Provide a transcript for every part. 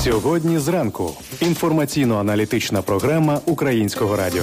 Сьогодні зранку. Інформаційно-аналітична програма Українського радіо.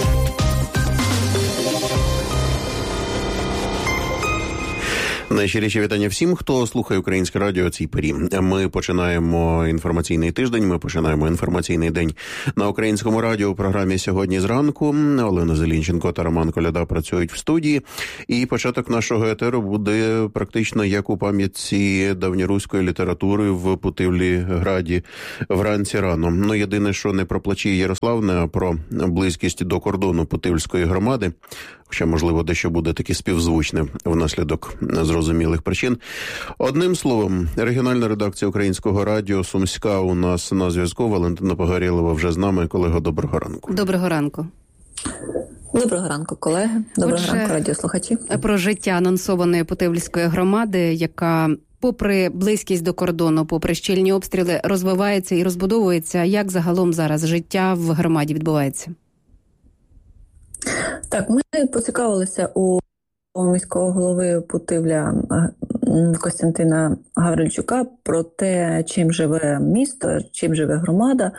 Найщиріші вітання всім, хто слухає Українське радіо о цій порі. Ми починаємо інформаційний тиждень, ми починаємо інформаційний день на Українському радіо у програмі «Сьогодні зранку». Олена Зелінченко та Роман Коляда працюють в студії. І початок нашого етеру буде практично як у пам'ятці давньоруської літератури в Путивлі-Граді вранці рано. Єдине, що не про плачі Ярославне, а про близькість до кордону Путивльської громади. Хоча, можливо, дещо буде таки співзвучне внаслідок зрозумілих причин. Одним словом, регіональна редакція Українського радіо Сумська у нас на зв'язку. Валентина Погорєлова вже з нами. Колего, доброго ранку. Доброго ранку. Доброго ранку, колеги. Доброго ранку, радіослухачі. Про життя анонсованої Путивльської громади, яка попри близькість до кордону, попри щільні обстріли, розвивається і розбудовується. Як загалом зараз життя в громаді відбувається? Так, ми поцікавилися у міського голови Путивля Костянтина Гаврильчука про те, чим живе місто, чим живе громада.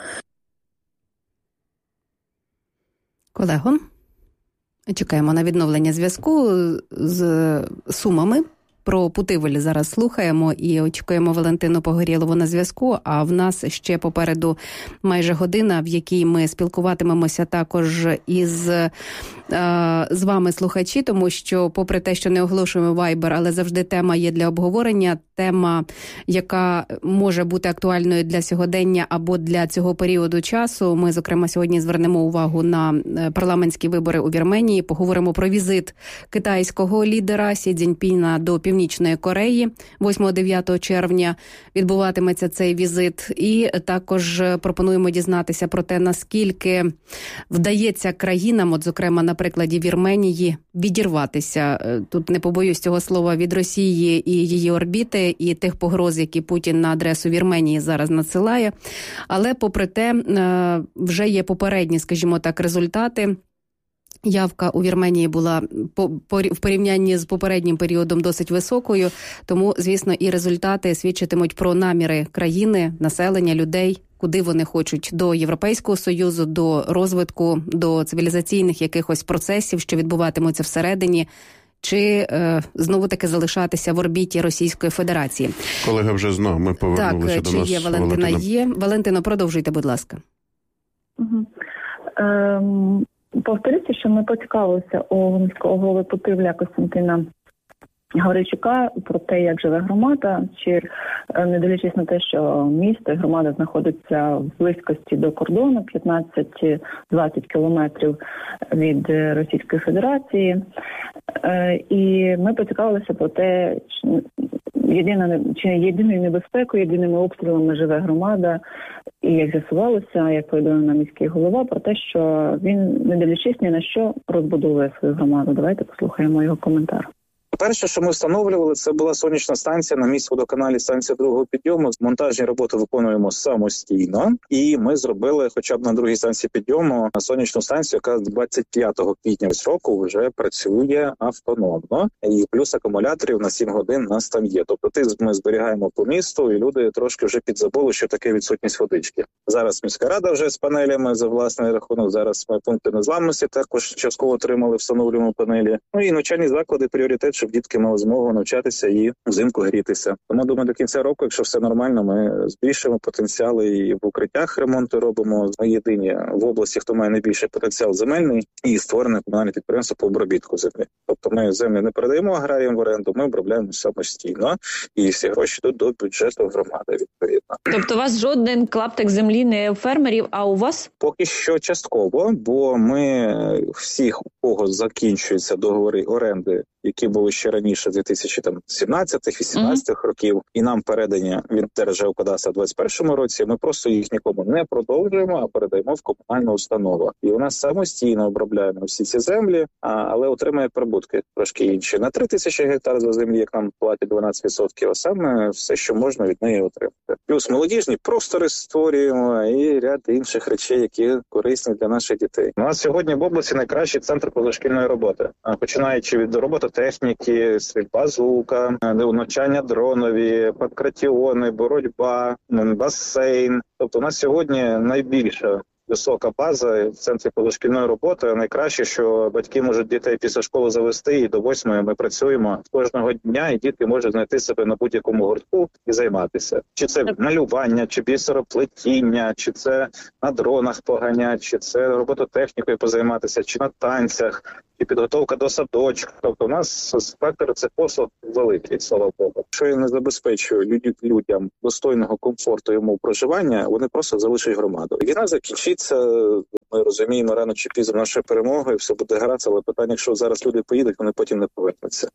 Колего, чекаємо на відновлення зв'язку з Сумами. Про Путивль зараз слухаємо і очікуємо Валентину Погорєлову на зв'язку, а в нас ще попереду майже година, в якій ми спілкуватимемося також із з вами, слухачі, тому що попри те, що не оголошуємо Viber, але завжди тема є для обговорення, тема, яка може бути актуальною для сьогодення або для цього періоду часу. Ми, зокрема, сьогодні звернемо увагу на парламентські вибори у Вірменії, поговоримо про візит китайського лідера Сі Цзіньпіна до Північної Кореї. 8-9 червня відбуватиметься цей візит. І також пропонуємо дізнатися про те, наскільки вдається країнам, от, зокрема, на прикладі Вірменії, відірватися, тут не побоюсь цього слова, від Росії і її орбіти, і тих погроз, які Путін на адресу Вірменії зараз надсилає. Але, попри те, вже є попередні, скажімо так, результати. Явка у Вірменії була в порівнянні з попереднім періодом досить високою, тому, звісно, і результати свідчитимуть про наміри країни, населення, людей, куди вони хочуть: до Європейського Союзу, до розвитку, до цивілізаційних якихось процесів, що відбуватимуться всередині, чи знову-таки залишатися в орбіті Російської Федерації. Колега вже з нами повернулися так, до чи нас. Є Валентина? Є. Валентино, продовжуйте, будь ласка. Повторюся, що ми поцікавилися у міського голови Путивля Костянтина Гаврильчука про те, як живе громада, чи не дивлячись на те, що місто і громада знаходиться в близькості до кордону, 15-20 кілометрів від Російської Федерації. І ми поцікавилися про те, чи єдиною небезпекою, єдиними обстрілами живе громада. І як з'ясувалося, як повідомив нам міський голова, про те, що він, не дивлячись ні на що, розбудовує свою громаду. Давайте послухаємо його коментар. Перше, що ми встановлювали, це була сонячна станція на місці водоканалі, станція другого підйому. Монтажні роботи виконуємо самостійно. І ми зробили хоча б на другій станції підйому сонячну станцію, яка з 25 квітня року вже працює автономно. І плюс акумуляторів на 7 годин нас там є. Тобто ми зберігаємо по місту, і люди трошки вже підзабули, що таке відсутність водички. Зараз міська рада вже з панелями за власний рахунок. Зараз ми пункти незламності також частково отримали, встановлюємо панелі. І навчальні заклади пріоритет, щоб дітки мали змогу навчатися і взимку грітися. Тому, думаю, до кінця року, якщо все нормально, ми збільшимо потенціали і в укриттях ремонту робимо. Ми єдині в області, хто має найбільший потенціал земельний, і створене комунальне підприємство по обробітку землі. Тобто ми землю не передаємо аграріям в оренду, ми обробляємо самостійно, і всі гроші йдуть до бюджету громади, відповідно. Тобто у вас жоден клаптик землі не у фермерів, а у вас? Поки що частково, бо ми всіх, у кого закінчуються договори оренди, які були ще раніше, 2017-18 років, і нам передані від Держгеокадастру в 2021 році, ми просто їх нікому не продовжуємо, а передаємо в комунальну установу. І у нас самостійно обробляємо всі ці землі, але отримує прибутки трошки інші. На 3000 гектар за землі, як нам платять 12%, а саме все, що можна від неї отримати. Плюс молодіжні простори створюємо і ряд інших речей, які корисні для наших дітей. У нас сьогодні в області найкращий центр позашкільної роботи. Починаючи від робототехніки, танки, стрільба з лука, навчання дронові, панкратіони, боротьба, басейн. Тобто у нас сьогодні найбільша висока база в центрі позашкільної роботи. Найкраще, що батьки можуть дітей після школи завести, і до 8-ї ми працюємо кожного дня, і дітки можуть знайти себе на будь-якому гуртку і займатися. Чи це малювання, чи бісероплетіння, чи це на дронах поганять, чи це робототехнікою позайматися, чи на танцях, чи підготовка до садочка. Тобто у нас спектр цих послуг великий, слава Богу. Якщо я не забезпечую людям достойного комфорту йому проживання, вони просто залишать громаду. Війна закінчиться, ми розуміємо, рано чи пізно нашою перемогою, все буде гаразд, але питання, якщо зараз люди поїдуть, вони потім не повернуться.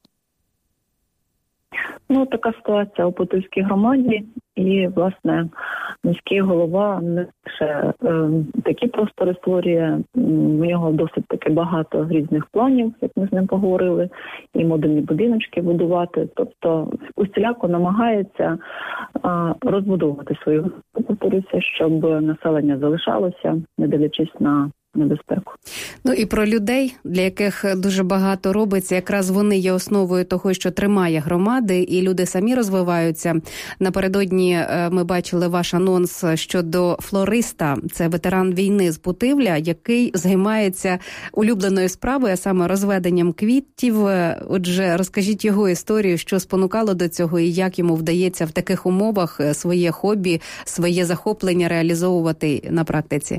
Ну, така ситуація у Путильській громаді, і, власне, міський голова не лише такі простори створює, у нього досить таки багато різних планів, як ми з ним поговорили, і модульні будиночки будувати, тобто усіляко намагається розбудовувати свою повторюся, щоб населення залишалося, не дивлячись на небезпеку. Ну і про людей, для яких дуже багато робиться, якраз вони є основою того, що тримає громади, і люди самі розвиваються. Напередодні ми бачили ваш анонс щодо флориста. Це ветеран війни з Путивля, який займається улюбленою справою, а саме розведенням квітів. Отже, розкажіть його історію, що спонукало до цього і як йому вдається в таких умовах своє хобі, своє захоплення реалізовувати на практиці.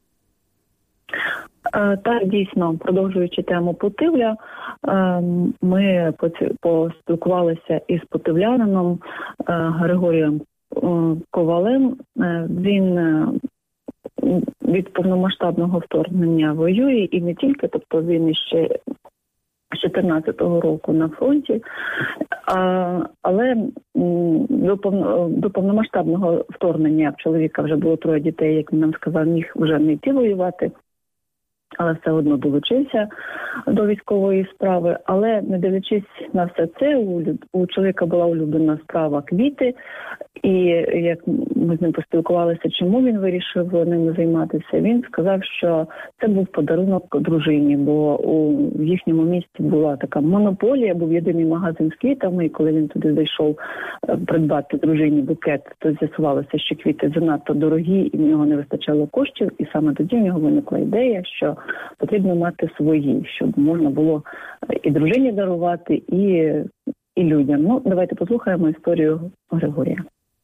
Так, дійсно, продовжуючи тему Путивля, ми поспілкувалися із путивлянином Григорієм Ковалем. Він від повномасштабного вторгнення воює і не тільки, тобто він іще з 14-го року на фронті, але до повномасштабного вторгнення в чоловіка вже було 3 дітей, як він нам сказав, міг вже не йти воювати, але все одно долучився до військової справи. Але не дивлячись на все це, у чоловіка була улюблена справа квіти. І як ми з ним поспілкувалися, чому він вирішив ними займатися, він сказав, що це був подарунок дружині, бо в їхньому місті була така монополія, був єдиний магазин з квітами, і коли він туди зайшов придбати дружині букет, то з'ясувалося, що квіти занадто дорогі, і в нього не вистачало коштів, і саме тоді в нього виникла ідея, що потрібно мати свої, щоб можна було і дружині дарувати, і людям. Ну, давайте послухаємо історію Григорія.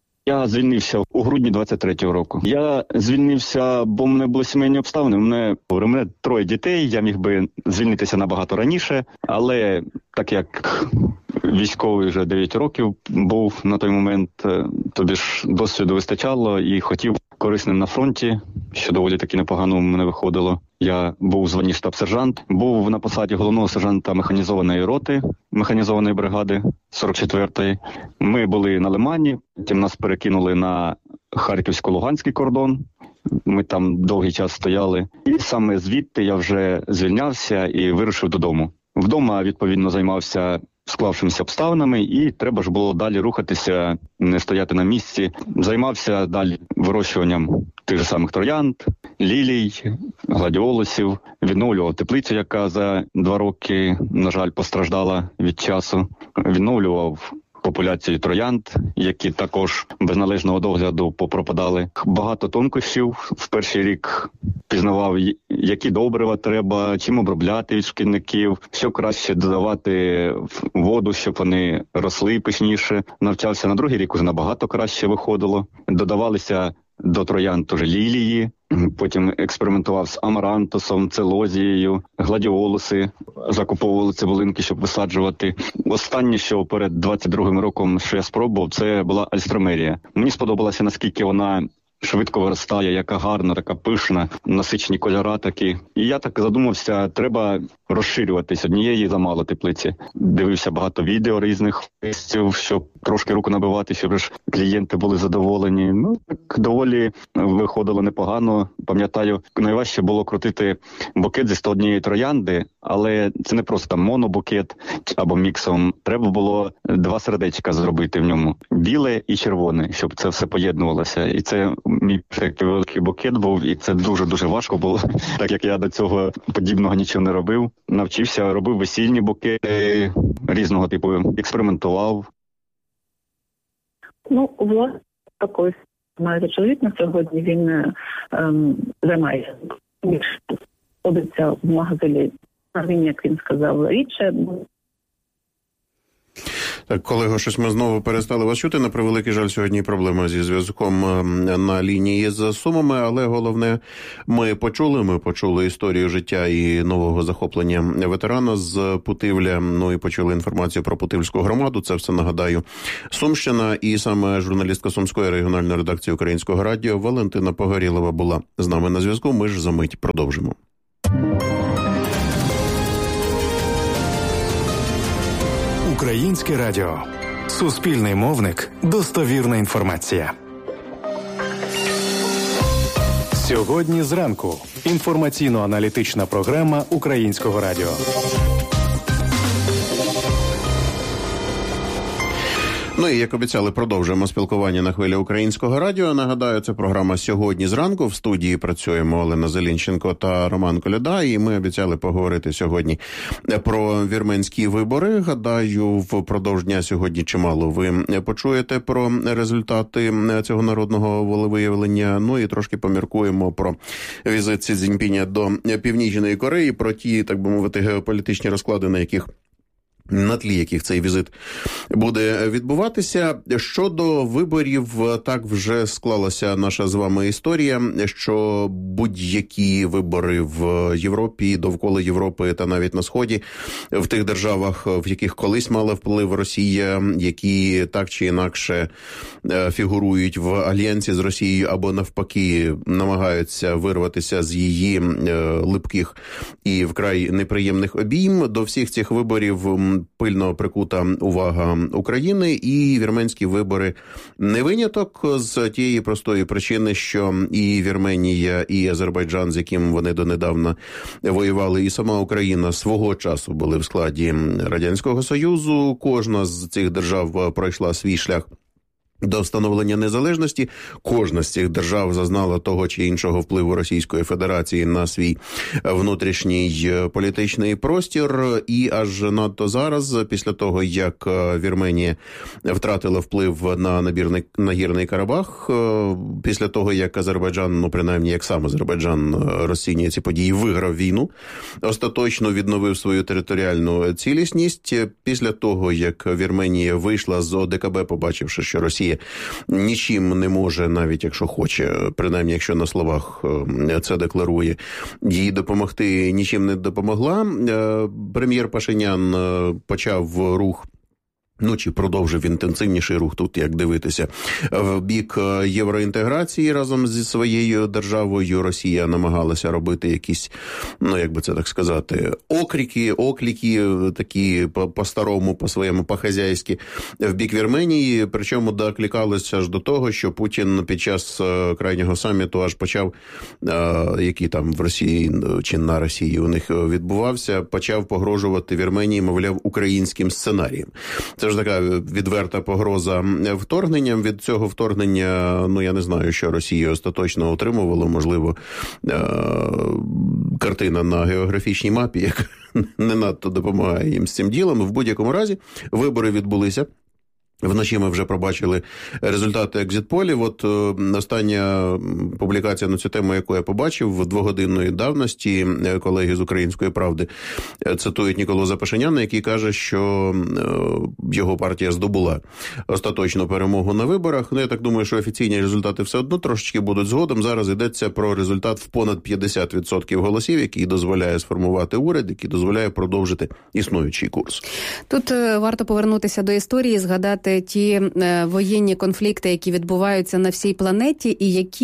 Я звільнився у грудні 23-го року. Я звільнився, бо в мене були сімейні обставини. У мене 3 дітей, я міг би звільнитися набагато раніше, але так як військовий вже 9 років був на той момент, тобі ж досвіду вистачало і хотів корисним на фронті, що доволі таки непогано в мене виходило. Я був у званні штаб-сержант, був на посаді головного сержанта механізованої роти, механізованої бригади 44-ї. Ми були на Лимані, потім нас перекинули на Харківсько-Луганський кордон. Ми там довгий час стояли. І саме звідти я вже звільнявся і вирушив додому. Вдома, відповідно, займався склавшимися обставинами, і треба ж було далі рухатися, не стояти на місці. Займався далі вирощуванням тих же самих троянд, лілій, гладіолусів, відновлював теплицю, яка за 2 роки, на жаль, постраждала від часу, відновлював популяцію троянд, які також без належного догляду попропадали. Багато тонкощів в перший рік пізнавав, які добрива треба, чим обробляти від шкідників, що краще додавати в воду, щоб вони росли пишніше. Навчався на другий рік, уже набагато краще виходило. Додавалися до троянд теж лілії, потім експериментував з амарантусом, целозією, гладіолуси, закуповували цибулинки, щоб висаджувати. Останнє, що перед 22-м роком, що я спробував, це була альстромерія. Мені сподобалося, наскільки вона швидко виростає, яка гарна, така пишна, насичені кольори такі. І я так задумався, треба розширюватись, однієї замало теплиці. Дивився багато відео різних, щоб трошки руку набивати, щоб ж клієнти були задоволені. Ну, так доволі виходило непогано. Пам'ятаю, найважче було крутити букет зі 101 троянди, але це не просто там монобукет або міксом. Треба було 2 сердечка зробити в ньому. Біле і червоне, щоб це все поєднувалося. І це мій такий великий букет був, і це дуже-дуже важко було, так як я до цього подібного нічого не робив. Навчився, робив весільні букети різного типу, експериментував. Ну, власне, такою мається чоловік на сьогодні, він займається, ходиться в магазині, він, як він сказав, рідше. Так, колего, щось ми знову перестали вас чути. На превеликий жаль, сьогодні проблема зі зв'язком на лінії з Сумами, але головне, ми почули історію життя і нового захоплення ветерана з Путивля, ну і почули інформацію про Путивльську громаду. Це все, нагадаю, Сумщина, і саме журналістка Сумської регіональної редакції Українського радіо Валентина Погорєлова була з нами на зв'язку. Ми ж за мить продовжимо. Українське радіо. Суспільний мовник. Достовірна інформація. Сьогодні зранку. Інформаційно-аналітична програма Українського радіо. Ну і, як обіцяли, продовжуємо спілкування на хвилі Українського радіо. Нагадаю, це програма «Сьогодні зранку». В студії працюємо Олена Зелінченко та Роман Коляда. І ми обіцяли поговорити сьогодні про вірменські вибори. Гадаю, впродовж дня сьогодні чимало ви почуєте про результати цього народного волевиявлення. Ну і трошки поміркуємо про візит Сі Цзіньпіня до Північної Кореї, про ті, так би мовити, геополітичні розклади, на тлі яких цей візит буде відбуватися. Щодо виборів, так вже склалася наша з вами історія, що будь-які вибори в Європі, довкола Європи та навіть на Сході, в тих державах, в яких колись мала вплив Росія, які так чи інакше фігурують в альянсі з Росією або навпаки намагаються вирватися з її липких і вкрай неприємних обійм, до всіх цих виборів пильно прикута увага України, і вірменські вибори не виняток з тієї простої причини, що і Вірменія, і Азербайджан, з яким вони донедавна воювали, і сама Україна свого часу були в складі Радянського Союзу. Кожна з цих держав пройшла свій шлях до встановлення незалежності. Кожна з цих держав зазнала того чи іншого впливу Російської Федерації на свій внутрішній політичний простір. І аж надто зараз, після того, як Вірменія втратила вплив на Нагірний Карабах, після того, як Азербайджан, ну принаймні, як сам Азербайджан розцінює ці події, виграв війну, остаточно відновив свою територіальну цілісність, після того, як Вірменія вийшла з ОДКБ, побачивши, що Росія нічим не може, навіть якщо хоче, принаймні, якщо на словах це декларує, їй допомогти нічим не допомогла. Прем'єр Пашинян почав рух, ну, чи продовжив інтенсивніший рух, тут як дивитися, в бік євроінтеграції разом зі своєю державою. Росія намагалася робити якісь, ну, як би це так сказати, окліки, такі по-старому, по-своєму, по-хазяйськи, в бік Вірменії, причому докликалося аж до того, що Путін під час крайнього саміту аж почав, який там в Росії чи на Росії у них відбувався, почав погрожувати Вірменії, мовляв, українським сценарієм. Це ж така відверта погроза вторгненням. Від цього вторгнення, ну, я не знаю, що Росія остаточно отримувала, можливо, картина на географічній мапі, яка не надто допомагає їм з цим ділом. В будь-якому разі вибори відбулися. Вночі ми вже побачили результати екзит-полів. От остання публікація на цю тему, яку я побачив, в 2-годинної давності, колеги з «Української правди» цитують Ніколоза Пашиняна, який каже, що його партія здобула остаточну перемогу на виборах. Ну, я так думаю, що офіційні результати все одно трошечки будуть згодом. Зараз йдеться про результат в понад 50% голосів, який дозволяє сформувати уряд, який дозволяє продовжити існуючий курс. Тут варто повернутися до історії, згадати ті воєнні конфлікти, які відбуваються на всій планеті, і які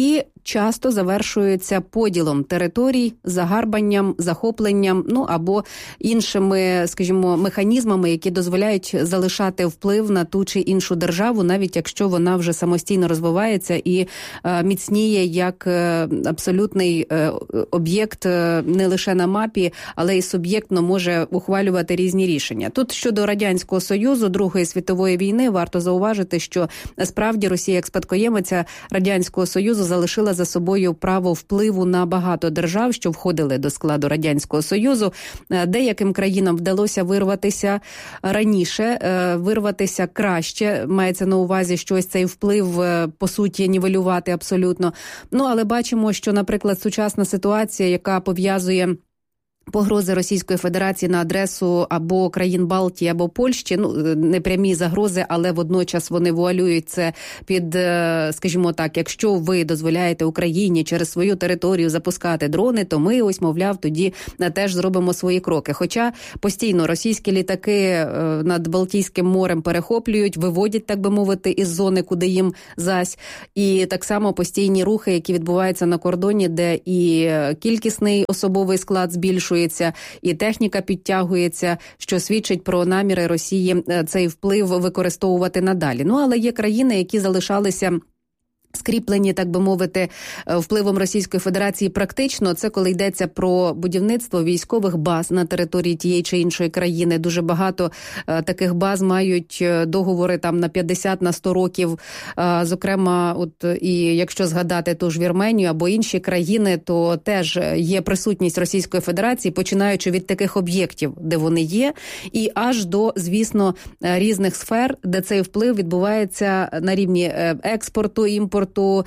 часто завершуються поділом територій, загарбанням, захопленням, або іншими, скажімо, механізмами, які дозволяють залишати вплив на ту чи іншу державу, навіть якщо вона вже самостійно розвивається і міцніє як абсолютний об'єкт не лише на мапі, але й суб'єктно може ухвалювати різні рішення. Тут щодо Радянського Союзу, Другої світової війни, варто зауважити, що справді Росія, як спадкоємиця Радянського Союзу, залишила за собою право впливу на багато держав, що входили до складу Радянського Союзу. Деяким країнам вдалося вирватися раніше, вирватися краще. Мається на увазі, що ось цей вплив, по суті, нівелювати абсолютно. Але бачимо, що, наприклад, сучасна ситуація, яка пов'язує погрози Російської Федерації на адресу або країн Балтії, або Польщі, не прямі загрози, але водночас вони вуалюють це під, скажімо так, якщо ви дозволяєте Україні через свою територію запускати дрони, то ми, мовляв, тоді теж зробимо свої кроки. Хоча постійно російські літаки над Балтійським морем перехоплюють, виводять, так би мовити, із зони, куди їм зась. І так само постійні рухи, які відбуваються на кордоні, де і кількісний особовий склад збільшується, і техніка підтягується, що свідчить про наміри Росії цей вплив використовувати надалі. Але є країни, які залишалися скріплені, так би мовити, впливом Російської Федерації практично. Це коли йдеться про будівництво військових баз на території тієї чи іншої країни. Дуже багато таких баз мають договори там на 50, на 100 років. Зокрема, і якщо згадати ту ж Вірменію або інші країни, то теж є присутність Російської Федерації, починаючи від таких об'єктів, де вони є, і аж до, звісно, різних сфер, де цей вплив відбувається на рівні експорту, імпорту,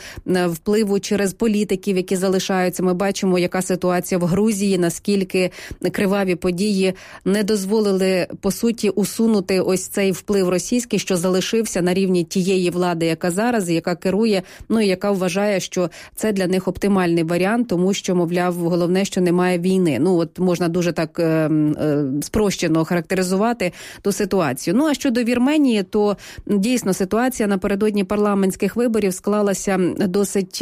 впливу через політиків, які залишаються. Ми бачимо, яка ситуація в Грузії, наскільки криваві події не дозволили, по суті, усунути ось цей вплив російський, що залишився на рівні тієї влади, яка зараз, яка керує, і яка вважає, що це для них оптимальний варіант, тому що, мовляв, головне, що немає війни. Можна дуже так спрощено характеризувати ту ситуацію. А щодо Вірменії, то дійсно ситуація напередодні парламентських виборів склалася досить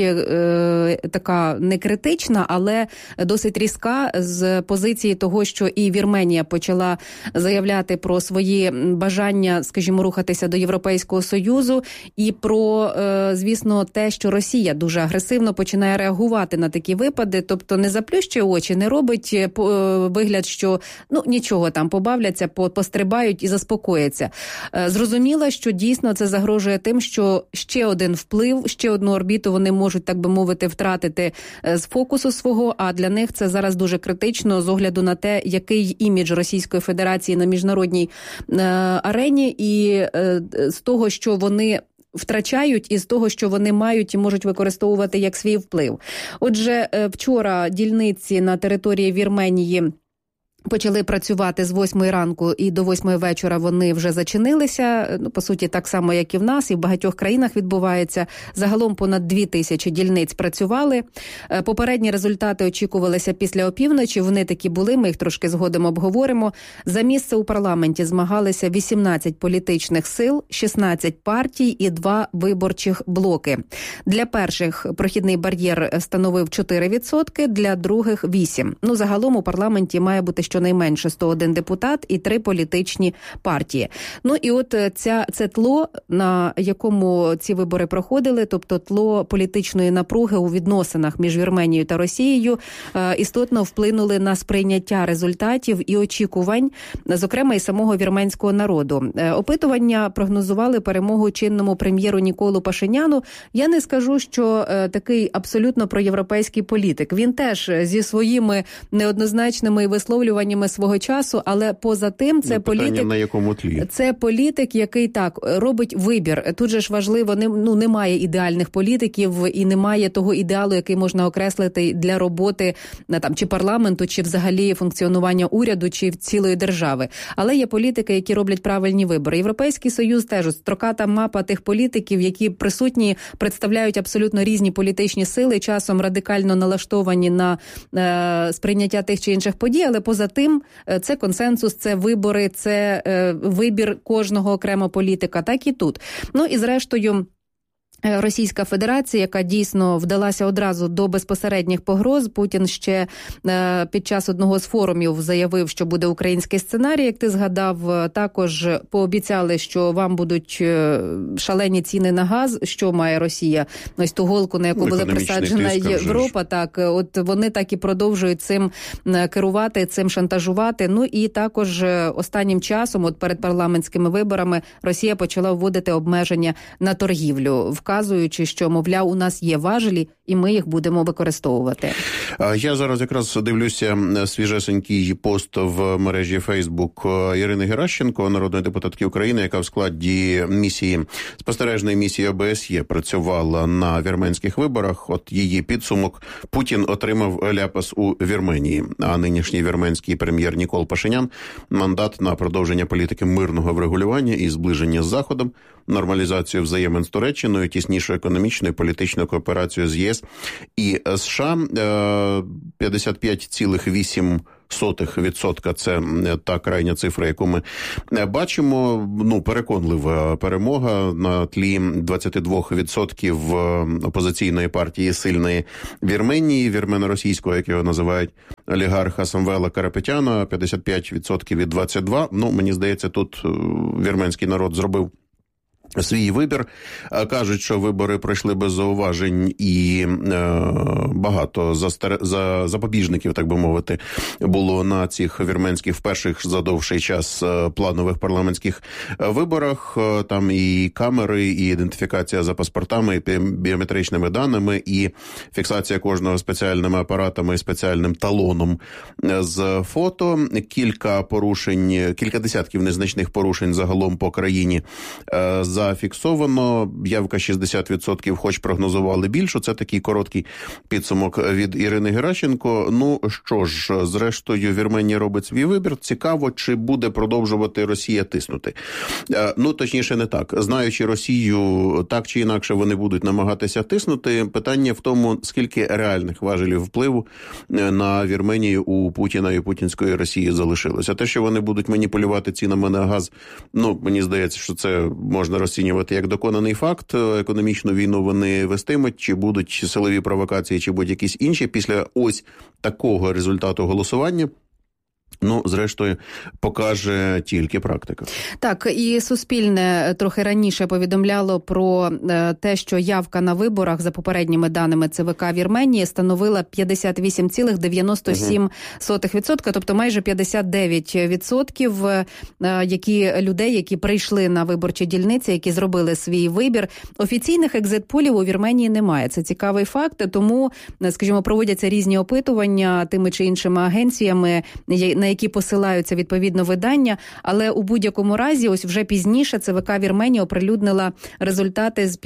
така не критична, але досить різка з позиції того, що і Вірменія почала заявляти про свої бажання, скажімо, рухатися до Європейського Союзу, і про, звісно, те, що Росія дуже агресивно починає реагувати на такі випади, тобто не заплющує очі, не робить вигляд, що нічого там, побавляться, пострибають і заспокояться. Зрозуміло, що дійсно це загрожує тим, що ще один вплив, ще одну орбіту вони можуть, так би мовити, втратити з фокусу свого, а для них це зараз дуже критично з огляду на те, який імідж Російської Федерації на міжнародній арені, і з того, що вони втрачають, і з того, що вони мають і можуть використовувати як свій вплив. Отже, вчора дільниці на території Вірменії почали працювати з 8 ранку і до 8 вечора вони вже зачинилися. По суті, так само, як і в нас, і в багатьох країнах відбувається. Загалом понад 2000 дільниць працювали. Попередні результати очікувалися після опівночі. Вони такі були, ми їх трошки згодом обговоримо. За місце у парламенті змагалися 18 політичних сил, 16 партій і 2 виборчих блоки. Для перших прохідний бар'єр становив 4%, для других – 8%. Загалом у парламенті має бути щонайменше 101 депутат і 3 політичні партії. І от це тло, на якому ці вибори проходили, тобто тло політичної напруги у відносинах між Вірменією та Росією, істотно вплинули на сприйняття результатів і очікувань, зокрема і самого вірменського народу. Опитування прогнозували перемогу чинному прем'єру Ніколу Пашиняну. Я не скажу, що такий абсолютно проєвропейський політик. Він теж зі своїми неоднозначними висловлюваннями свого часу, але поза тим це політик, на якому тлі? Це політик, який так робить вибір. Тут же ж важливо, немає ідеальних політиків і немає того ідеалу, який можна окреслити для роботи чи парламенту, чи взагалі функціонування уряду, чи цілої держави. Але є політики, які роблять правильні вибори. Європейський Союз теж строката мапа тих політиків, які присутні, представляють абсолютно різні політичні сили, часом радикально налаштовані на сприйняття тих чи інших подій, але поза тим це консенсус, це вибори, це вибір кожного окремо політика, так і тут. І зрештою, Російська Федерація, яка дійсно вдалася одразу до безпосередніх погроз. Путін ще під час одного з форумів заявив, що буде український сценарій, як ти згадав. Також пообіцяли, що вам будуть шалені ціни на газ. Що має Росія? Ось ту голку, на яку була присаджена Європа. Так, от вони так і продовжують цим керувати, цим шантажувати. Ну і також останнім часом, от перед парламентськими виборами, Росія почала вводити обмеження на торгівлю, вказуючи, що, мовляв, у нас є важелі, і ми їх будемо використовувати. Я зараз якраз дивлюся свіжесенький пост в мережі Фейсбук Ірини Геращенко, народної депутатки України, яка в складі спостережної місії ОБСЄ працювала на вірменських виборах. От її підсумок: Путін отримав ляпас у Вірменії, а нинішній вірменський прем'єр Нікол Пашинян мандат на продовження політики мирного врегулювання і зближення з Заходом, нормалізацію взаємин з Туреччиною, тіснішу економічну і політичну кооперацію з ЄС і США. 55,8% – це та крайня цифра, яку ми бачимо. Переконлива перемога на тлі 22% опозиційної партії сильної Вірменії, вірмено-російського, як його називають, олігарха Самвела Карапетяна, 55% від 22%. Мені здається, тут вірменський народ зробив свій вибір. Кажуть, що вибори пройшли без зауважень і багато запобіжників, так би мовити, було на цих вірменських вперших за довший час планових парламентських виборах. Там і камери, і ідентифікація за паспортами, і біометричними даними, і фіксація кожного спеціальними апаратами і спеціальним талоном з фото. Кілька десятків незначних порушень загалом по країні зафіксовано. Явка 60%, хоч прогнозували більше. Це такий короткий підсумок від Ірини Геращенко. Що ж, зрештою, Вірменія робить свій вибір. Цікаво, чи буде продовжувати Росія тиснути. Точніше, не так. Знаючи Росію, так чи інакше вони будуть намагатися тиснути. Питання в тому, скільки реальних важелів впливу на Вірменію у Путіна і путінської Росії залишилося. Те, що вони будуть маніпулювати цінами на газ, мені здається, що це можна розцінювати як доконаний факт. Економічну війну вони вестимуть, чи будуть силові провокації, чи будь-якісь інші після ось такого результату голосування. Зрештою, покаже тільки практика. Так, і Суспільне трохи раніше повідомляло про те, що явка на виборах, за попередніми даними ЦВК Вірменії, становила 58,97%, тобто майже 59% людей, які прийшли на виборчі дільниці, які зробили свій вибір. Офіційних екзит-полів у Вірменії немає. Це цікавий факт, тому, скажімо, проводяться різні опитування тими чи іншими агенціями, на які посилаються відповідно видання, але у будь-якому разі, ось вже пізніше ЦВК Вірменії оприлюднила результати з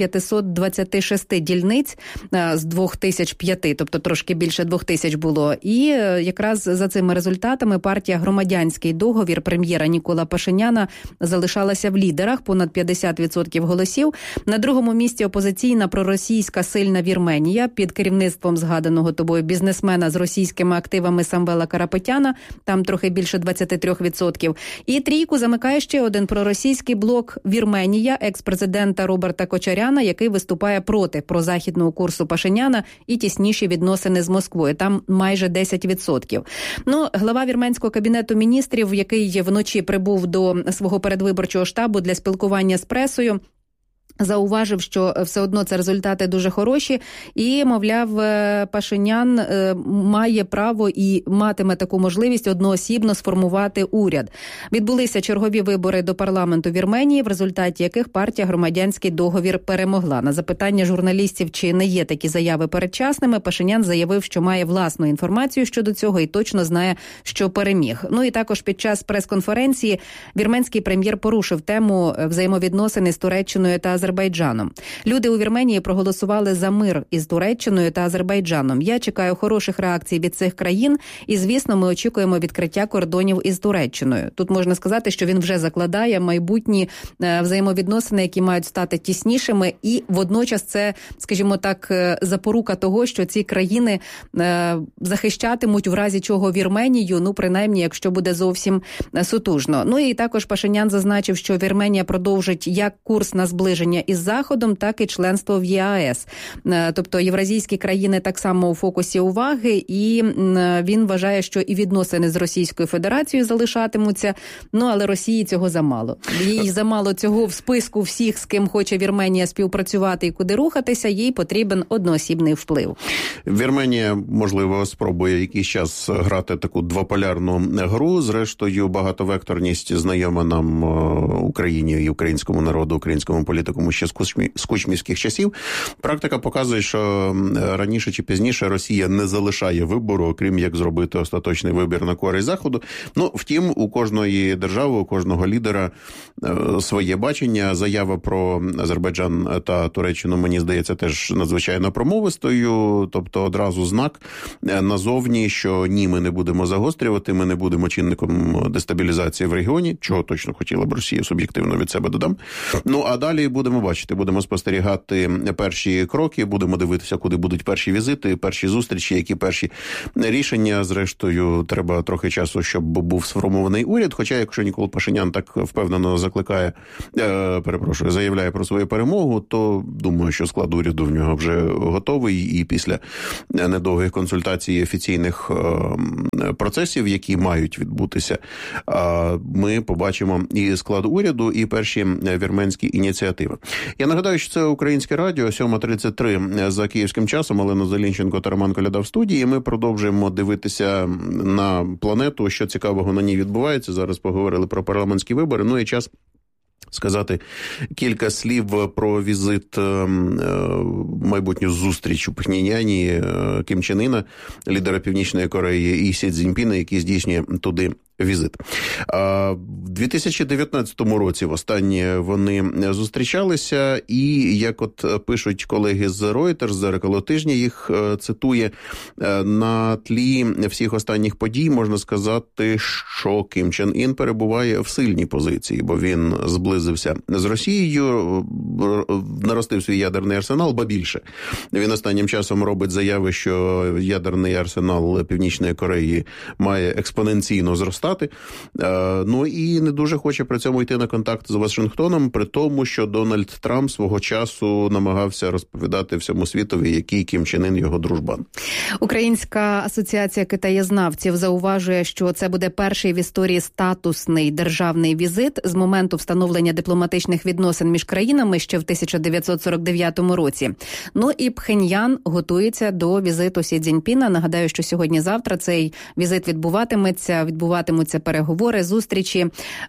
526 дільниць з 2005, тобто трошки більше 2000 було. І якраз за цими результатами партія «Громадянський договір» прем'єра Нікола Пашиняна залишалася в лідерах, понад 50% голосів. На другому місці опозиційна проросійська сильна Вірменія під керівництвом згаданого тобою бізнесмена з російськими активами Самвела Карапетяна, там трохи більше 23%. І трійку замикає ще один проросійський блок Вірменія, екс-президента Роберта Кочаряна, який виступає проти прозахідного курсу Пашиняна і тісніші відносини з Москвою. Там майже 10%. Глава вірменського кабінету міністрів, який вночі прибув до свого передвиборчого штабу для спілкування з пресою, зауважив, що все одно це результати дуже хороші і, мовляв, Пашинян має право і матиме таку можливість одноосібно сформувати уряд. Відбулися чергові вибори до парламенту Вірменії, в результаті яких партія «Громадянський договір» перемогла. На запитання журналістів, чи не є такі заяви передчасними, Пашинян заявив, що має власну інформацію щодо цього і точно знає, що переміг. І також під час прес-конференції вірменський прем'єр порушив тему взаємовідносини з Туреччиною та Азербайджаном. Люди у Вірменії проголосували за мир із Туреччиною та Азербайджаном. Я чекаю хороших реакцій від цих країн і, звісно, ми очікуємо відкриття кордонів із Туреччиною. Тут можна сказати, що він вже закладає майбутні взаємовідносини, які мають стати тіснішими, і водночас це, скажімо так, запорука того, що ці країни захищатимуть в разі чого Вірменію, принаймні, якщо буде зовсім сутужно. І також Пашинян зазначив, що Вірменія продовжить як курс на зближення зближення із Заходом, так і членство в ЄАЕС. Тобто євразійські країни так само у фокусі уваги, і він вважає, що і відносини з Російською Федерацією залишатимуться, але Росії цього замало. Їй замало цього в списку всіх, з ким хоче Вірменія співпрацювати і куди рухатися, їй потрібен одноосібний вплив. Вірменія, можливо, спробує якийсь час грати таку двополярну гру. Зрештою, багатовекторність знайома нам Україні і українському народу, українському політикуму ще з кучмівських часів. Практика показує, що раніше чи пізніше Росія не залишає вибору, окрім як зробити остаточний вибір на користь Заходу. Втім, у кожної держави, у кожного лідера своє бачення. Заява про Азербайджан та Туреччину, мені здається, теж надзвичайно промовистою, тобто одразу знак назовні, що ні, ми не будемо загострювати, ми не будемо чинником дестабілізації в регіоні, чого точно хотіла б Росія, суб'єктивно від себе додам. А далі будемо бачити, будемо спостерігати перші кроки, будемо дивитися, куди будуть перші візити, перші зустрічі, які перші рішення. Зрештою, треба трохи часу, щоб був сформований уряд, хоча, якщо Нікол Пашинян так впевнено заявляє про свою перемогу, то думаю, що склад уряду в нього вже готовий, і після недовгих консультацій офіційних процесів, які мають відбутися, ми побачимо і склад уряду, і перші вірменські ініціативи. Я нагадаю, що це Українське радіо, 7:33 за київським часом. Олена Зелінченко та Роман Коляда в студії. Ми продовжуємо дивитися на планету, що цікавого на ній відбувається. Зараз поговорили про парламентські вибори. І час сказати кілька слів про візит, майбутню зустріч у Пхеньяні Кім Чен Іна, лідера Північної Кореї, і Сі Цзіньпіна, який здійснює туди візит. В 2019 році востаннє вони зустрічалися, і, як от пишуть колеги з Reuters, «Дзеркало тижня» їх цитує, на тлі всіх останніх подій можна сказати, що Кім Чен Ін перебуває в сильній позиції, бо він зблизився з Росією, наростив свій ядерний арсенал, ба більше. Він останнім часом робить заяви, що ядерний арсенал Північної Кореї має експоненційно зростати. І не дуже хоче при цьому йти на контакт з Вашингтоном, при тому, що Дональд Трамп свого часу намагався розповідати всьому світові, який Кім Чен Ін його дружбан. Українська асоціація китаєзнавців зауважує, що це буде перший в історії статусний державний візит з моменту встановлення дипломатичних відносин між країнами ще в 1949 році. І Пхеньян готується до візиту Сі Цзіньпіна. Нагадаю, що сьогодні-завтра цей візит відбуватимуться переговори, зустрічі.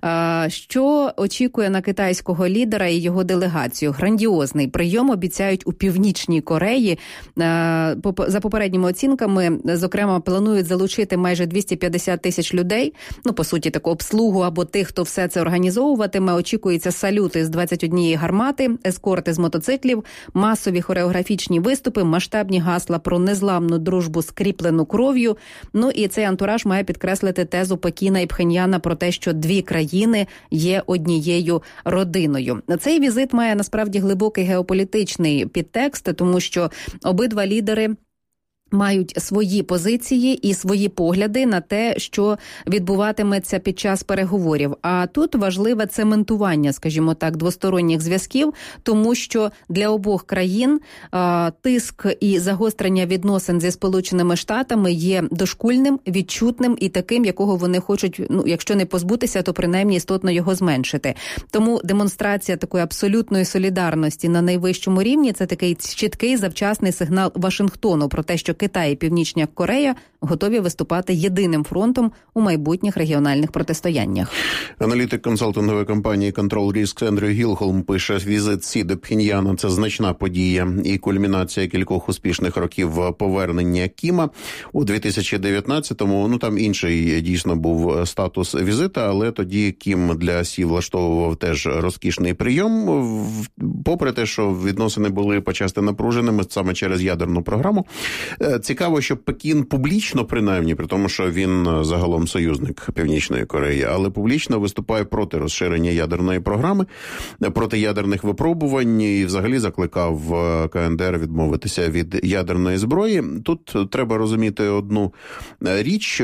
Що очікує на китайського лідера і його делегацію? Грандіозний прийом обіцяють у Північній Кореї. За попередніми оцінками, зокрема, планують залучити майже 250 тисяч людей. По суті, таку обслугу або тих, хто все це організовуватиме. Очікується салюти з 21 гармати, ескорти з мотоциклів, масові хореографічні виступи, масштабні гасла про незламну дружбу, скріплену кров'ю. І цей антураж має підкреслити тезу Пекіна і Пхеньяна про те, що дві країни є однією родиною. Цей візит має насправді глибокий геополітичний підтекст, тому що обидва лідери мають свої позиції і свої погляди на те, що відбуватиметься під час переговорів. А тут важливе цементування, скажімо так, двосторонніх зв'язків, тому що для обох країн тиск і загострення відносин зі Сполученими Штатами є дошкульним, відчутним і таким, якого вони хочуть, якщо не позбутися, то принаймні істотно його зменшити. Тому демонстрація такої абсолютної солідарності на найвищому рівні – це такий чіткий завчасний сигнал Вашингтону про те, що Китай і Північна Корея готові виступати єдиним фронтом у майбутніх регіональних протистояннях. Аналітик консалтингової компанії Control Risks Ендрю Гілхолм пише, візит Сі до Пхеньяна – це значна подія і кульмінація кількох успішних років повернення Кіма. У 2019-му, там інший дійсно був статус візита, але тоді Кім для Сі влаштовував теж розкішний прийом, попри те, що відносини були почасти напруженими саме через ядерну програму. Цікаво, що Пекін публічно, принаймні, при тому, що він загалом союзник Північної Кореї, але публічно виступає проти розширення ядерної програми, проти ядерних випробувань і взагалі закликав КНДР відмовитися від ядерної зброї. Тут треба розуміти одну річ: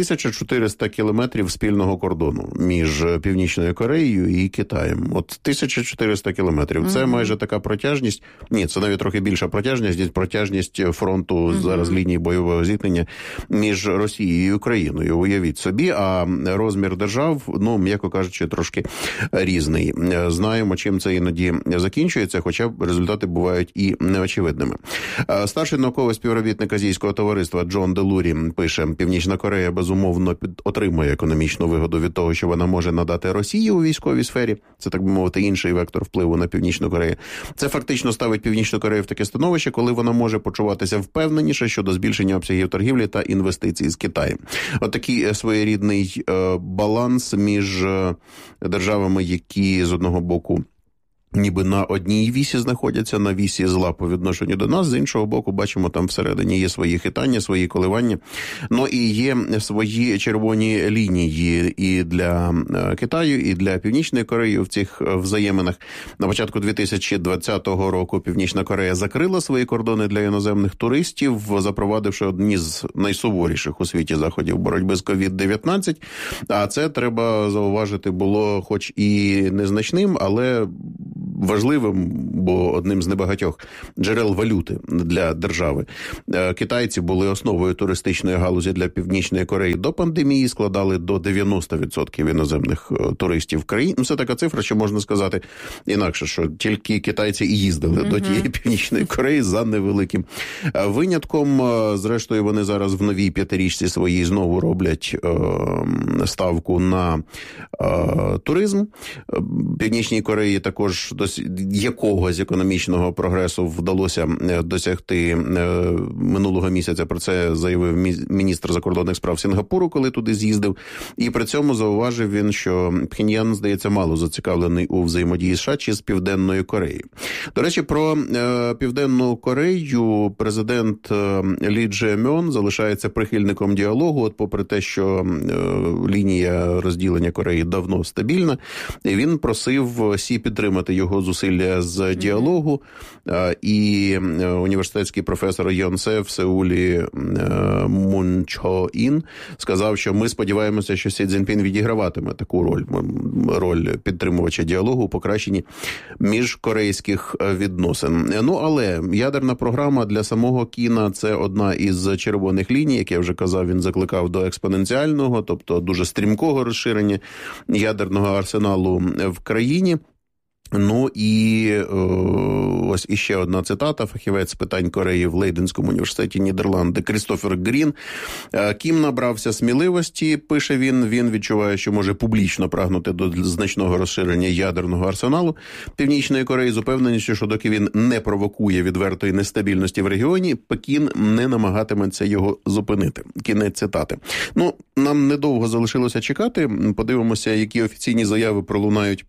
1400 кілометрів спільного кордону між Північною Кореєю і Китаєм. От 1400 кілометрів. Це майже така протяжність. Ні, це навіть трохи більша протяжність фронту зараз лінії бойового зіткнення між Росією і Україною. Уявіть собі, а розмір держав, м'яко кажучи, трошки різний. Знаємо, чим це іноді закінчується, хоча результати бувають і неочевидними. Старший науковий співробітник Азійського товариства Джон Делурі пише: Північна Корея безумовно отримує економічну вигоду від того, що вона може надати Росії у військовій сфері. Це, так би мовити, інший вектор впливу на Північну Корею. Це фактично ставить Північну Корею в таке становище, коли вона може почуватися впевненіше щодо збільшення обсягів торгівлі та інвестицій з Китаєм. Отакий своєрідний баланс між державами, які з одного боку ніби на одній вісі знаходяться, на вісі зла по відношенню до нас, з іншого боку, бачимо, там всередині є свої хитання, свої коливання, і є свої червоні лінії і для Китаю, і для Північної Кореї в цих взаєминах. На початку 2020 року Північна Корея закрила свої кордони для іноземних туристів, запровадивши одні з найсуворіших у світі заходів боротьби з COVID-19, а це, треба зауважити, було хоч і незначним, але важливим, бо одним з небагатьох джерел валюти для держави. Китайці були основою туристичної галузі для Північної Кореї до пандемії, складали до 90% іноземних туристів в країні. Це така цифра, що можна сказати інакше, що тільки китайці і їздили до тієї Північної Кореї за невеликим винятком. Зрештою, вони зараз в новій п'ятирічці своїй знову роблять ставку на туризм. Північній Кореї також якогось економічного прогресу вдалося досягти минулого місяця. Про це заявив міністр закордонних справ Сінгапуру, коли туди з'їздив. І при цьому зауважив він, що Пхеньян, здається, мало зацікавлений у взаємодії США чи з Південною Кореєю. До речі, про Південну Корею президент Лі Дже-мьон залишається прихильником діалогу, от попри те, що лінія розділення Кореї давно стабільна. І він просив Сі підтримати його зусилля з діалогу, і університетський професор Йонсе в Сеулі Мун Чо Ін сказав, що ми сподіваємося, що Сі Цзіньпін відіграватиме таку роль підтримувача діалогу у покращенні міжкорейських відносин. Але ядерна програма для самого Кіна – це одна із червоних ліній, як я вже казав, він закликав до експоненціального, тобто дуже стрімкого розширення ядерного арсеналу в країні. І ось іще одна цитата. Фахівець з питань Кореї в Лейденському університеті Нідерланди Крістофер Грін. Кім набрався сміливості, пише він. Він відчуває, що може публічно прагнути до значного розширення ядерного арсеналу Північної Кореї з упевненістю, що доки він не провокує відвертої нестабільності в регіоні, Пекін не намагатиметься його зупинити. Кінець цитати. Нам недовго залишилося чекати. Подивимося, які офіційні заяви пролунають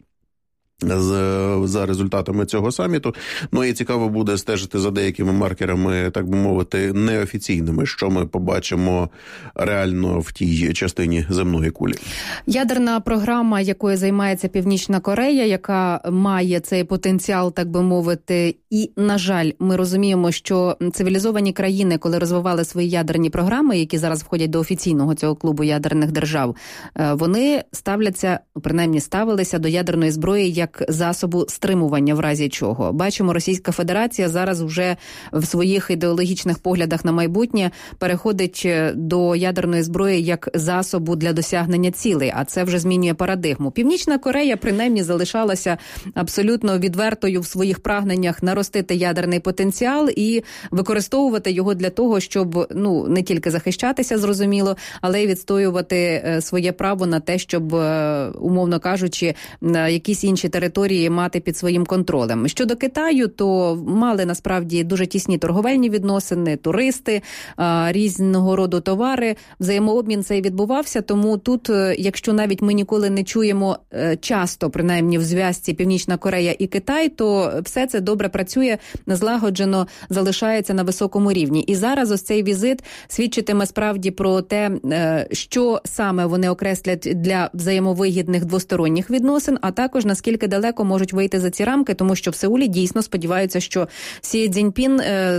за результатами цього саміту. І цікаво буде стежити за деякими маркерами, так би мовити, неофіційними, що ми побачимо реально в тій частині земної кулі. Ядерна програма, якою займається Північна Корея, яка має цей потенціал, так би мовити, і, на жаль, ми розуміємо, що цивілізовані країни, коли розвивали свої ядерні програми, які зараз входять до офіційного цього клубу ядерних держав, вони принаймні ставилися до ядерної зброї як засобу стримування в разі чого. Бачимо, Російська Федерація зараз вже в своїх ідеологічних поглядах на майбутнє переходить до ядерної зброї як засобу для досягнення цілей, а це вже змінює парадигму. Північна Корея принаймні залишалася абсолютно відвертою в своїх прагненнях наростити ядерний потенціал і використовувати його для того, щоб не тільки захищатися, зрозуміло, але й відстоювати своє право на те, щоб, умовно кажучи, якісь інші території території мати під своїм контролем. Щодо Китаю, то мали насправді дуже тісні торговельні відносини, туристи, різного роду товари, взаємообмін цей відбувався, тому тут, якщо навіть ми ніколи не чуємо часто, принаймні в зв'язці Північна Корея і Китай, то все це добре працює, злагоджено залишається на високому рівні. І зараз ось цей візит свідчитиме справді про те, що саме вони окреслять для взаємовигідних двосторонніх відносин, а також наскільки далеко можуть вийти за ці рамки, тому що в Сеулі дійсно сподіваються, що Сі Цзіньпін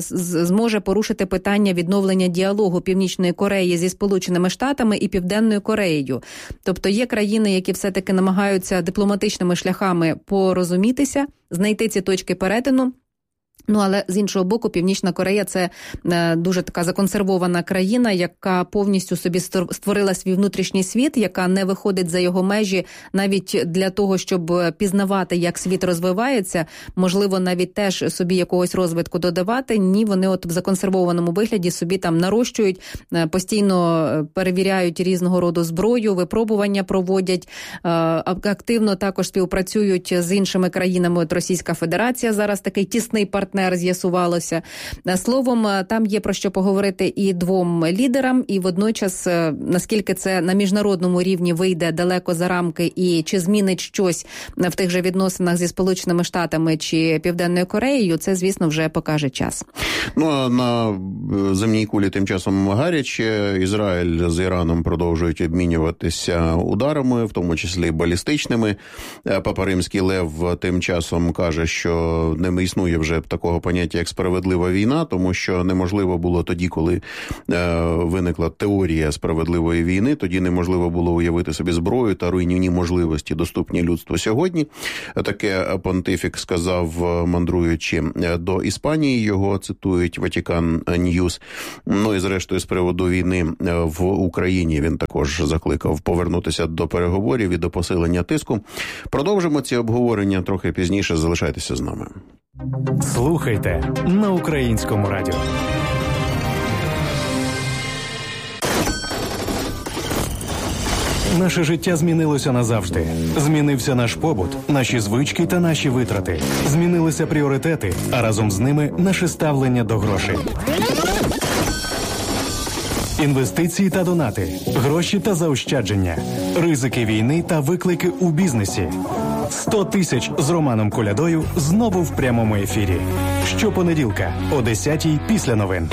зможе порушити питання відновлення діалогу Північної Кореї зі Сполученими Штатами і Південною Кореєю. Тобто є країни, які все-таки намагаються дипломатичними шляхами порозумітися, знайти ці точки перетину. Ну, але з іншого боку, Північна Корея – це дуже така законсервована країна, яка повністю собі створила свій внутрішній світ, яка не виходить за його межі навіть для того, щоб пізнавати, як світ розвивається, можливо, навіть теж собі якогось розвитку додавати. Ні, вони от в законсервованому вигляді собі там нарощують, постійно перевіряють різного роду зброю, випробування проводять, активно також співпрацюють з іншими країнами. От Російська Федерація зараз такий тісний партнер, з'ясувалося. Словом, там є про що поговорити і двом лідерам, і водночас, наскільки це на міжнародному рівні вийде далеко за рамки і чи змінить щось в тих же відносинах зі Сполученими Штатами чи Південною Кореєю, це, звісно, вже покаже час. Ну, а на земній кулі тим часом гаряче. Ізраїль з Іраном продовжують обмінюватися ударами, в тому числі балістичними. Папа Римський Лев тим часом каже, що не існує вже такого поняття, як справедлива війна, тому що неможливо було тоді, коли виникла теорія справедливої війни, тоді неможливо було уявити собі зброю та руйнівні можливості, доступні людству сьогодні. Таке понтифік сказав, мандруючи до Іспанії, його цитують Ватікан Ньюс. Ну і зрештою, з приводу війни в Україні він також закликав повернутися до переговорів і до посилення тиску. Продовжимо ці обговорення трохи пізніше, залишайтеся з нами. Слухайте на Українському радіо. Наше життя змінилося назавжди. Змінився наш побут, наші звички та наші витрати. Змінилися пріоритети, а разом з ними наше ставлення до грошей. Інвестиції та донати, гроші та заощадження, ризики війни та виклики у бізнесі. 100 тисяч з Романом Колядою знову в прямому ефірі. Щопонеділка о 10-й після новин.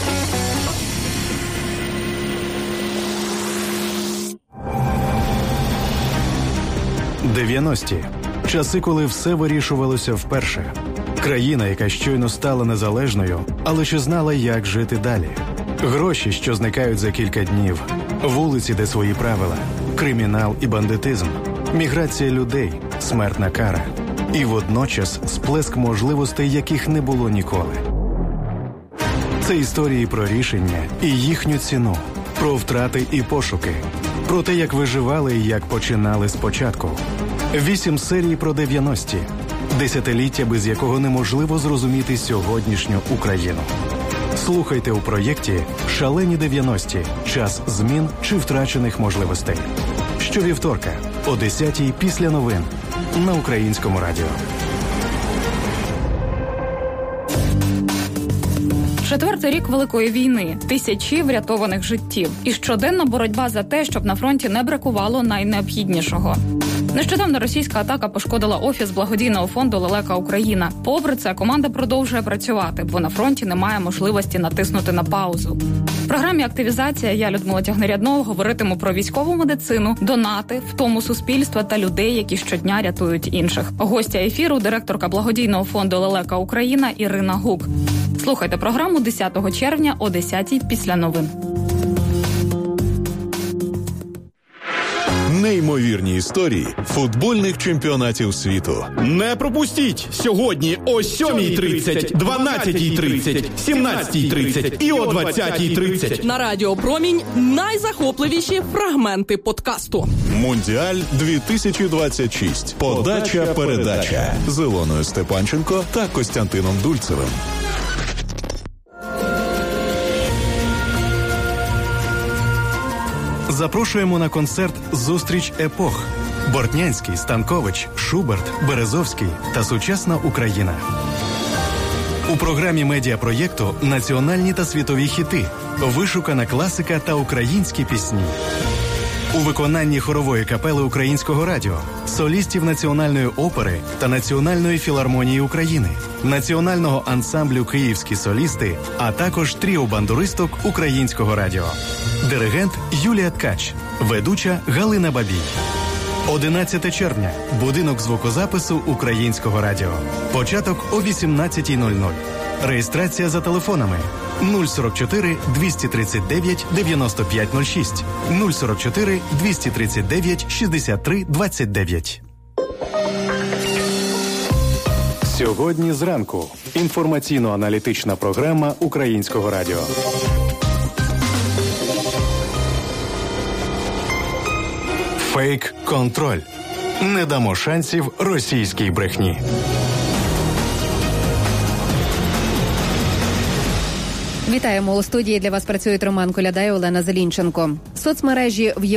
«90-ті. Часи, коли все вирішувалося вперше. Країна, яка щойно стала незалежною, але ще знала, як жити далі. Гроші, що зникають за кілька днів. Вулиці, де свої правила. Кримінал і бандитизм. Міграція людей. Смертна кара. І водночас сплеск можливостей, яких не було ніколи. Це історії про рішення і їхню ціну. Про втрати і пошуки. Про те, як виживали і як починали спочатку. 8 серій про 90-ті. Десятиліття, без якого неможливо зрозуміти сьогоднішню Україну. Слухайте у проєкті «Шалені 90-ті. Час змін чи втрачених можливостей». Щовівторка о 10-й після новин на Українському радіо. Четвертий рік Великої війни, тисячі врятованих життів і щоденна боротьба за те, щоб на фронті не бракувало найнеобхіднішого. Нещодавно російська атака пошкодила офіс благодійного фонду «Лелека Україна». Попри це, команда продовжує працювати, бо на фронті немає можливості натиснути на паузу. В програмі «Активізація» я, Людмила Тягнеряднова, говоритиму про військову медицину, донати, втому суспільства та людей, які щодня рятують інших. Гостя ефіру – директорка благодійного фонду «Лелека Україна» Ірина Гук. Слухайте програму 10 червня о 10-й після новин. Неймовірні історії футбольних чемпіонатів світу. Не пропустіть! Сьогодні о 7:30, 12:30, 17:30 і о 20:30. На Радіо Промінь найзахопливіші фрагменти подкасту. Мундіаль 2026. Подача-передача. З Ілоною Степанченко та Костянтином Дульцевим. Запрошуємо на концерт «Зустріч епох». Бортнянський, Станкович, Шуберт, Березовський та сучасна Україна. У програмі медіапроєкту національні та світові хіти, вишукана класика та українські пісні. У виконанні хорової капели Українського радіо, солістів Національної опери та Національної філармонії України, національного ансамблю «Київські солісти», а також тріо бандуристок Українського радіо. Диригент Юлія Ткач, ведуча Галина Бабій. 11 червня. Будинок звукозапису Українського радіо. Початок о 18:00. Реєстрація за телефонами 044 239 9506, 044 239 63 29. Сьогодні зранку. Інформаційно-аналітична програма Українського радіо. Фейк-контроль. Не дамо шансів російській брехні. Вітаємо у студії. Для вас працюють Роман Коляда і Олена Зелінченко. Соцмережі в